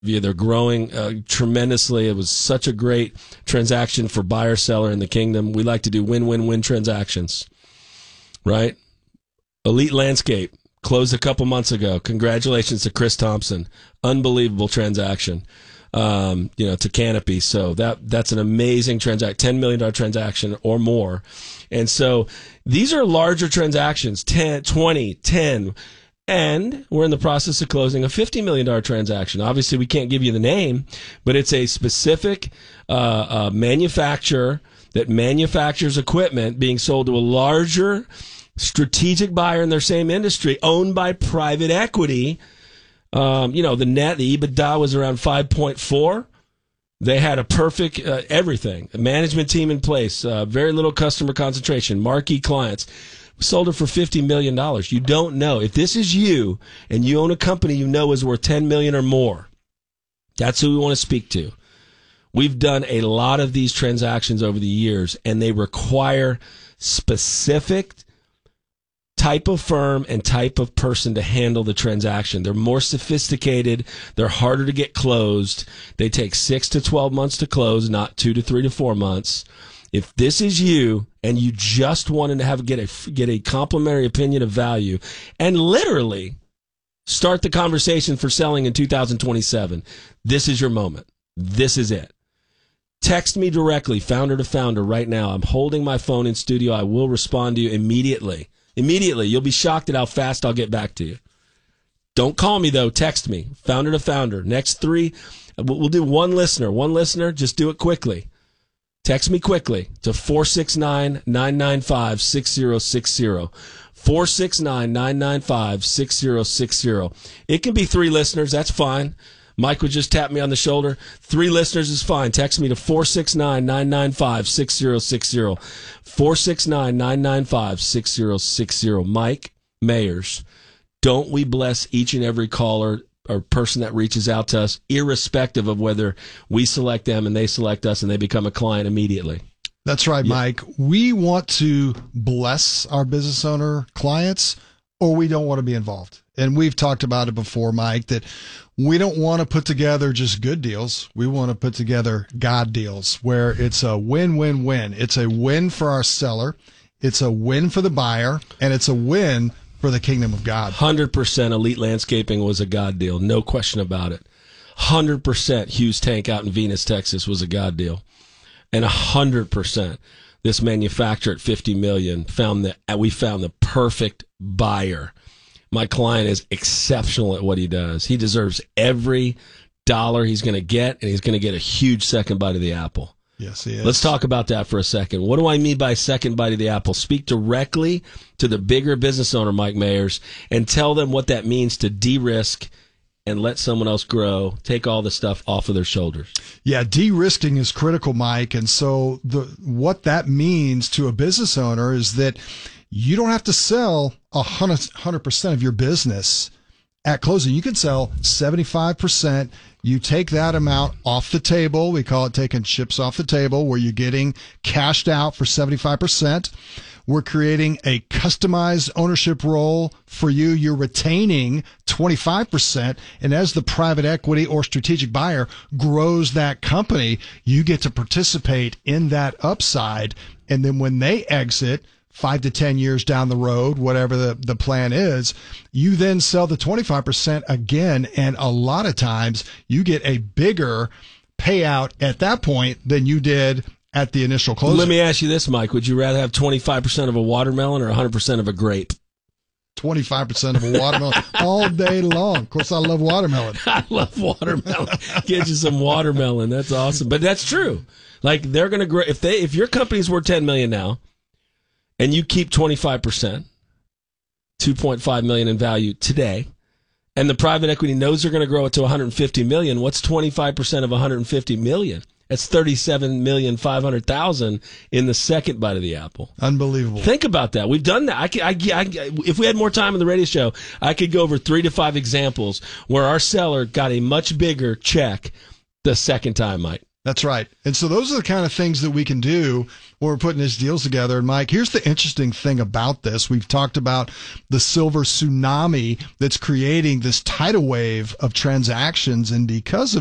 They're growing tremendously. It was such a great transaction for buyer, seller in the kingdom. We like to do win-win-win transactions, right? Elite Landscape closed a couple months ago. Congratulations to Chris Thompson. Unbelievable transaction, to Canopy. So that's an amazing transaction, $10 million transaction or more. And so these are larger transactions, 10, 20, 10. And we're in the process of closing a $50 million transaction. Obviously, we can't give you the name, but it's a specific manufacturer that manufactures equipment being sold to a larger strategic buyer in their same industry, owned by private equity. The EBITDA was around 5.4. They had a perfect everything, a management team in place, very little customer concentration, marquee clients. Sold it for $50 million. You don't know. If this is you and you own a company you know is worth $10 million or more, that's who we want to speak to. We've done a lot of these transactions over the years, and they require specific type of firm and type of person to handle the transaction. They're more sophisticated. They're harder to get closed. They take 6 to 12 months to close, not 2 to 3 to 4 months. If this is you and you just wanted to get a complimentary opinion of value and literally start the conversation for selling in 2027, this is your moment. This is it. Text me directly, founder to founder, right now. I'm holding my phone in studio. I will respond to you immediately. Immediately. You'll be shocked at how fast I'll get back to you. Don't call me, though. Text me, founder to founder. Next 3, we'll do one listener. One listener, just do it quickly. Text me quickly to 469-995-6060. 469-995-6060. It can be 3 listeners. That's fine. Mike would just tap me on the shoulder. 3 listeners is fine. Text me to 469-995-6060. 469-995-6060. Mike Mayers, don't we bless each and every caller or person that reaches out to us, irrespective of whether we select them and they select us and they become a client immediately? That's right, yeah. Mike. We want to bless our business owner clients, or we don't want to be involved. And we've talked about it before, Mike, that we don't want to put together just good deals. We want to put together God deals where it's a win-win-win. It's a win for our seller, it's a win for the buyer, and it's a win for the kingdom of God. 100% Elite Landscaping was a God deal. No question about it. 100% Hughes Tank out in Venus, Texas was a God deal. And 100% this manufacturer at $50 million we found the perfect buyer. My client is exceptional at what he does. He deserves every dollar he's going to get, and he's going to get a huge second bite of the apple. Yes, he is. Let's talk about that for a second. What do I mean by second bite of the apple? Speak directly to the bigger business owner, Mike Mayers, and tell them what that means to de-risk and let someone else grow, take all the stuff off of their shoulders. Yeah, de-risking is critical, Mike. And so what that means to a business owner is that you don't have to sell 100% of your business at closing. You can sell 75%. You take that amount off the table. We call it taking chips off the table, where you're getting cashed out for 75%. We're creating a customized ownership role for you. You're retaining 25%. And as the private equity or strategic buyer grows that company, you get to participate in that upside. And then when they exit 5 to 10 years down the road, whatever the plan is, you then sell the 25% again. And a lot of times you get a bigger payout at that point than you did at the initial closing. Let me ask you this, Mike. Would you rather have 25% of a watermelon or 100% of a grape? 25% of a watermelon all day long. Of course, I love watermelon. I love watermelon. Get you some watermelon. That's awesome. But that's true. Like, they're going to grow. If your company's worth $10 million now, and you keep 25%, $2.5 million in value today, and the private equity knows they're going to grow it to $150 million, what's 25% of $150 million? That's $37,500,000 in the second bite of the apple. Unbelievable. Think about that. We've done that. If we had more time in the radio show, I could go over 3 to 5 examples where our seller got a much bigger check the second time, Mike. That's right. And so those are the kind of things that we can do when we're putting these deals together. And Mike, here's the interesting thing about this. We've talked about the silver tsunami that's creating this tidal wave of transactions. And because of